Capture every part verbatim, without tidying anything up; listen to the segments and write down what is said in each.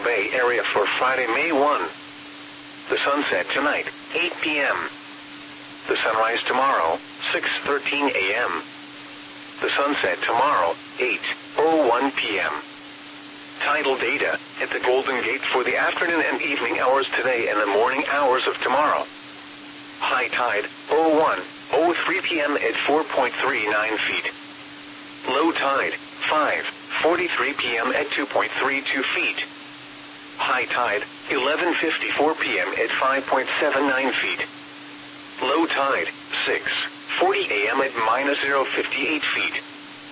Bay Area for Friday, May first. The sunset tonight, eight p m The sunrise tomorrow, six thirteen a m The sunset tomorrow, eight oh one p m Tidal data, at the Golden Gate for the afternoon and evening hours today and the morning hours of tomorrow. High tide, oh one oh three p m at four point three nine feet. Low tide, five forty-three p m at two point three two feet. High tide, eleven fifty-four p m at five point seven nine feet. Low tide, six forty a m at minus zero point five eight feet.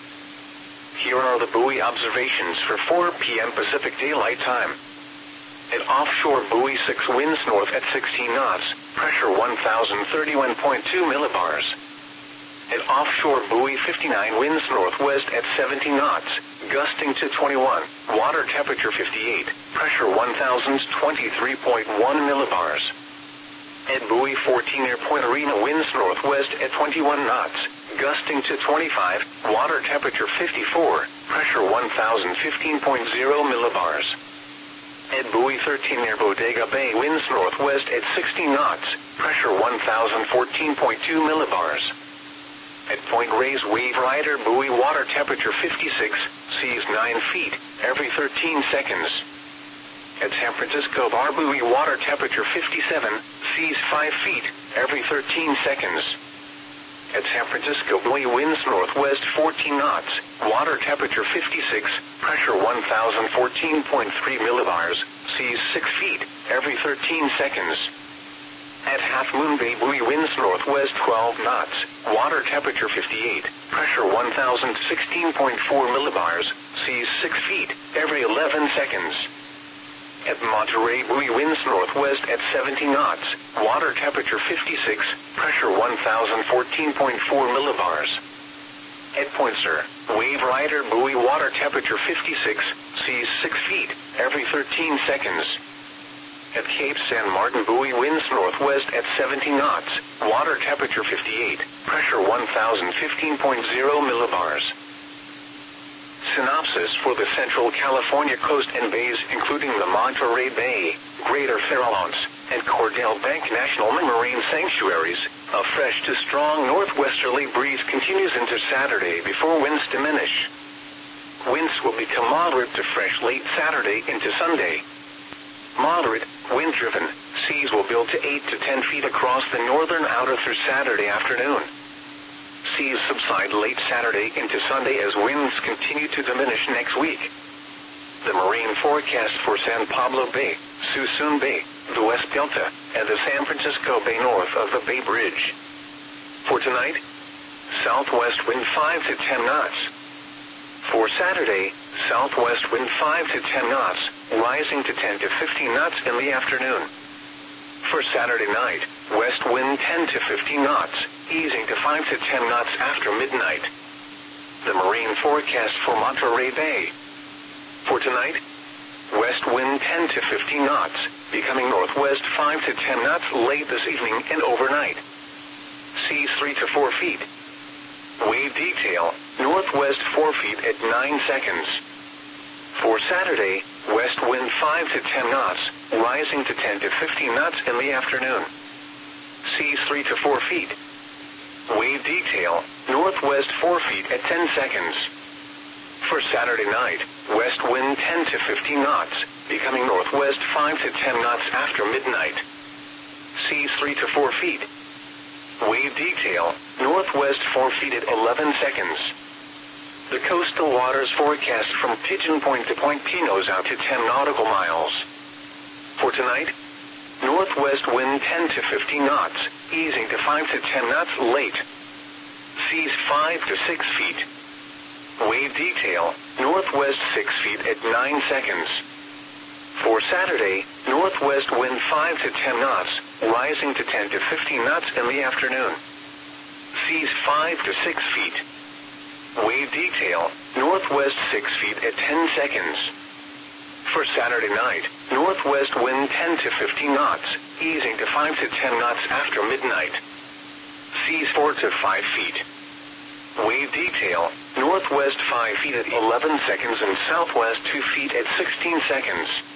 Here are the buoy observations for four p m Pacific Daylight Time. At offshore buoy six, winds north at sixteen knots, pressure one thousand thirty-one point two millibars. At offshore buoy fifty-nine, winds northwest at seventeen knots, gusting to twenty-one, water temperature fifty-eight, pressure one thousand twenty-three point one millibars. At buoy fourteen, near Point Arena, winds northwest at twenty-one knots, gusting to twenty-five, water temperature fifty-four, pressure one thousand fifteen point zero millibars. At buoy thirteen, near Bodega Bay, winds northwest at sixteen knots, pressure one thousand fourteen point two millibars. At Point Reyes Wave Rider buoy, water temperature fifty-six, seas nine feet, every thirteen seconds. At San Francisco Bar buoy, water temperature fifty-seven, seas five feet, every thirteen seconds. At San Francisco buoy, winds northwest fourteen knots, water temperature fifty-six, pressure one thousand fourteen point three millibars, seas six feet, every thirteen seconds. At Half Moon Bay buoy, winds northwest twelve knots, water temperature fifty-eight, pressure one thousand sixteen point four millibars, seas six feet, every eleven seconds. At Monterey buoy, winds northwest at seventeen knots, water temperature fifty-six, pressure one thousand fourteen point four millibars. At Point Sur, Wave Rider buoy, water temperature fifty-six, seas six feet, every thirteen seconds. At Cape San Martin buoy, winds northwest at seventeen knots, water temperature fifty-eight, pressure one thousand fifteen point zero millibars. Synopsis for the Central California coast and bays, including the Monterey Bay, Greater Farallones, and Cordell Bank National Marine Sanctuaries. A fresh to strong northwesterly breeze continues into Saturday before winds diminish. Winds will become moderate to fresh late Saturday into Sunday. Moderate, wind-driven, seas will build to eight to ten feet across the northern outer through Saturday afternoon. Seas subside late Saturday into Sunday as winds continue to diminish next week. The marine forecast for San Pablo Bay, Suisun Bay, the West Delta, and the San Francisco Bay north of the Bay Bridge. For tonight, southwest wind five to ten knots. For Saturday, southwest wind five to ten knots, rising to ten to fifteen knots in the afternoon. For Saturday night, west wind ten to fifteen knots, easing to five to ten knots after midnight. The marine forecast for Monterey Bay. For tonight, west wind ten to fifteen knots, becoming northwest five to ten knots late this evening and overnight. Seas three to four feet. Wave detail, northwest four feet at nine seconds. For Saturday, west wind five to ten knots, rising to ten to fifteen knots in the afternoon. Seas three to four feet. Wave detail, northwest four feet at ten seconds. For Saturday night, west wind ten to fifteen knots, becoming northwest five to ten knots after midnight. Seas three to four feet. Wave detail, northwest four feet at eleven seconds. The coastal waters forecast from Pigeon Point to Point Pinos out to ten nautical miles. For tonight, northwest wind ten to fifteen knots, easing to five to ten knots late. Seas five to six feet. Wave detail, northwest six feet at nine seconds. For Saturday, northwest wind five to ten knots, rising to ten to fifteen knots in the afternoon. Seas five to six feet. Wave detail, northwest six feet at ten seconds. For Saturday night, northwest wind ten to fifteen knots, easing to five to ten knots after midnight. Seas four to five feet. Wave detail, northwest five feet at eleven seconds and southwest two feet at sixteen seconds.